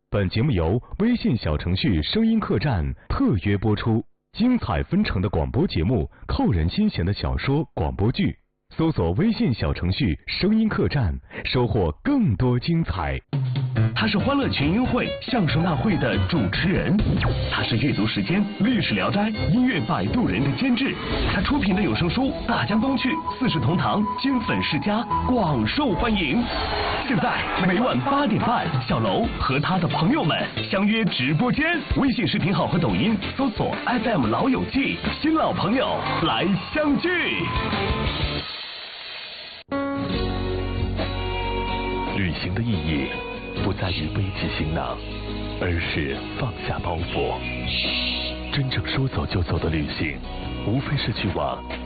本节目由微信小程序声音客栈特约播出，精彩纷呈的广播节目，扣人心弦的小说、广播剧，搜索微信小程序声音客栈，收获更多精彩。 他是欢乐群英会相声大会的主持人，他是阅读时间历史聊斋音乐摆渡人的监制，他出品的有声书《大江东去》《四世同堂》经粉世家广受欢迎。现在每晚8点半，小楼和他的朋友们相约直播间，微信视频号和抖音搜索 FM 老友记，新老朋友来相聚。旅行的意义不在于背起行囊，而是放下包袱。真正说走就走的旅行，无非是去往